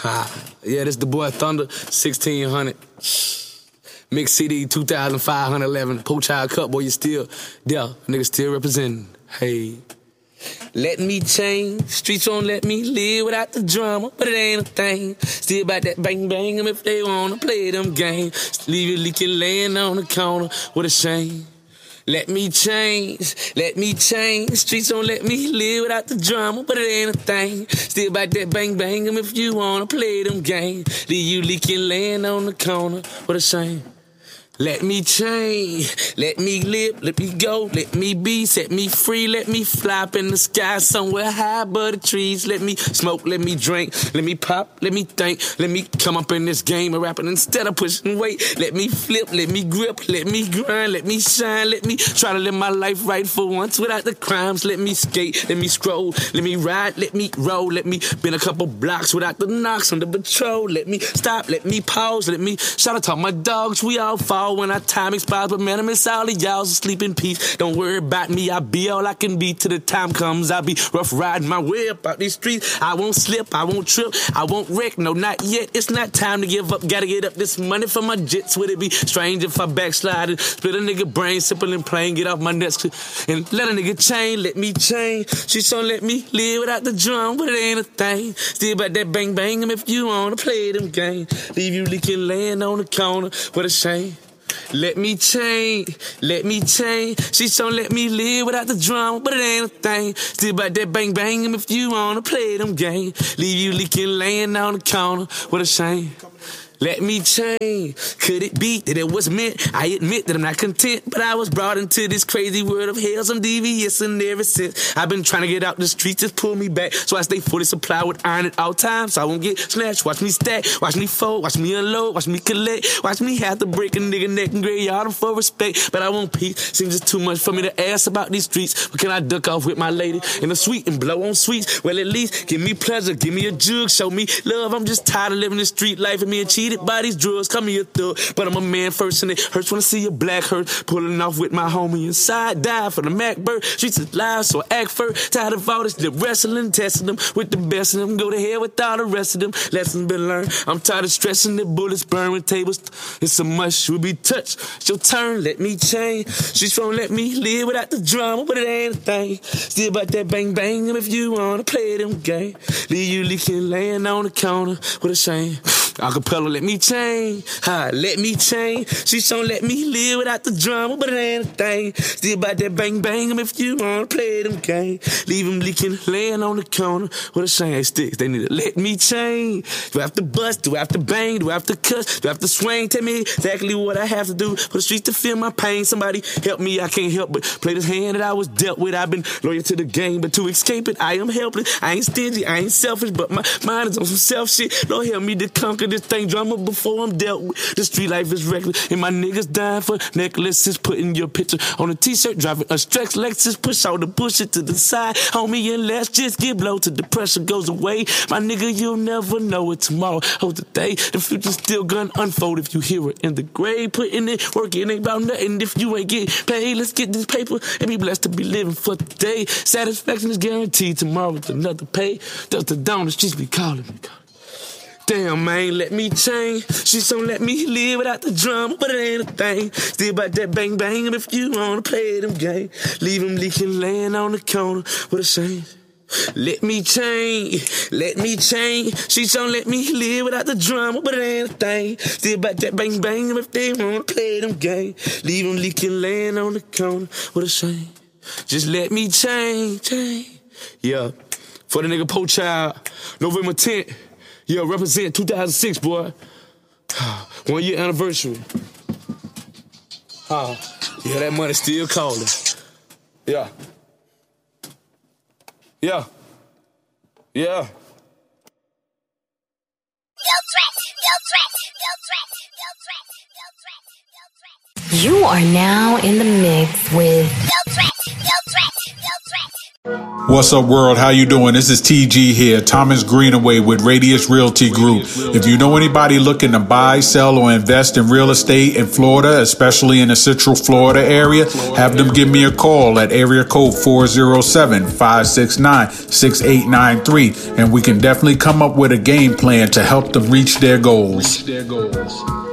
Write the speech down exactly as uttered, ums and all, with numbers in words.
Ha. Yeah, this the boy Thunder, sixteen hundred. Mix C D, two thousand five hundred eleven. Pochild Cup, boy, you still there. Nigga still representing. Hey. Let me change. Streets won't let me live without the drama, but it ain't a thing. Still about that bang bang 'em if they wanna play them games. Leave you leaking laying on the corner. What a shame. Let me change, let me change. Streets don't let me live without the drama, but it ain't a thing. Still about that bang bang 'em if you wanna play them games. Leave you leaking laying on the corner. What a shame. Let me change, let me live, let me go, let me be, set me free, let me fly up in the sky somewhere high above the trees. Let me smoke, let me drink, let me pop, let me think, let me come up in this game of rapping instead of pushing weight. Let me flip, let me grip, let me grind, let me shine, let me try to live my life right for once without the crimes. Let me skate, let me scroll, let me ride, let me roll, let me bend a couple blocks without the knocks on the patrol. Let me stop, let me pause, let me shout out to all my dogs, we all fall when our time expires, but man, I miss all of y'all, so sleep in peace. Don't worry about me, I'll be all I can be till the time comes. I'll be rough riding my way up out these streets. I won't slip, I won't trip, I won't wreck, no, not yet. It's not time to give up, gotta get up this money for my jets. Would it be strange if I backslide and split a nigga brain, simple and plain, get off my nuts and let a nigga change, let me change. She's gonna let me live without the drum, but it ain't a thing. Still about that bang bang 'em if you wanna play them games. Leave you leaking laying on the corner, what a shame. Let me change, let me change. She's gonna let me live without the drama, but it ain't a thing. Still about that bang bang 'em if you wanna play them games. Leave you leaking laying on the corner, what a shame. Let me change. Could it be that it was meant? I admit that I'm not content, but I was brought into this crazy world of hell. I'm devious, and ever since I've been trying to get out the streets, just pull me back. So I stay fully supplied with iron at all times, so I won't get snatched. Watch me stack, watch me fold, watch me unload, watch me collect, watch me have to break a nigga neck and graveyard him for respect. But I want peace. Seems it's too much for me to ask about these streets. But can I duck off with my lady in the suite and blow on sweets? Well, at least give me pleasure, give me a jug, show me love. I'm just tired of living this street life and being cheated by these drugs. Call me a thug, but I'm a man first, and it hurts when I see a black hurt. Pulling off with my homie inside, die for the Mac bird. Streets is live, so I act first. Tired of all this, the wrestling, testing them with the best of them. Go to hell with all the rest of them. Lessons been learned. I'm tired of stressing the bullets, burning tables. It's a must, you will be touched. It's your turn, let me change. She's gonna let me live without the drama, but it ain't a thing. Still about that bang bang 'em if you wanna play them game. Leave you leaking laying on the counter, what a shame. Acapella, let me change, ha, let me change. She's gonna let me live without the drama, but it ain't a thing. Still about that bang bang 'em if you wanna play them game. Leave them leaking, laying on the corner. What a shame, hey, sticks, they need to let me change. Do I have to bust? Do I have to bang? Do I have to cuss? Do I have to swing? Tell me exactly what I have to do for the streets to feel my pain. Somebody help me, I can't help but play this hand that I was dealt with. I've been loyal to the game, but to escape it, I am helpless. I ain't stingy, I ain't selfish, but my mind is on some self shit. Lord help me to conquer this thing drama before I'm dealt with. The street life is reckless, and my niggas dying for necklaces. Putting your picture on a t-shirt, driving a Strex Lexus. Push all the bullshit to the side, homie, and let's just get blow till the pressure goes away. My nigga, you'll never know it tomorrow or today. The future's still gonna unfold if you hear it in the grave. Putting in work, it ain't about nothing if you ain't getting paid. Let's get this paper and be blessed to be living for today. Satisfaction is guaranteed, tomorrow with another pay. Just the dawn, the streets be calling me. Damn, man, let me change. She's gonna let me live without the drama, but it ain't a thing. Still about that bang bang 'em if you wanna play them game. Leave them leaking, laying on the corner, what a shame. Let me change, let me change. She's gonna let me live without the drama, but it ain't a thing. Still about that bang bang 'em if they wanna play them game. Leave them leaking, laying on the corner, what a shame. Just let me change, change. Yeah, for the nigga Pochild, November tenth. Yeah, represent two thousand six, boy. One year anniversary. Huh. Yeah, that money still calling. Yeah. Yeah. Yeah. You are now in the mix with What's up, world? How you doing? This is T G here, Thomas Greenaway with Radius Realty Group. If you know anybody looking to buy, sell, or invest in real estate in Florida, especially in the Central Florida area, have them give me a call at area code four oh seven, five six nine, six eight nine three, and we can definitely come up with a game plan to help them reach their goals.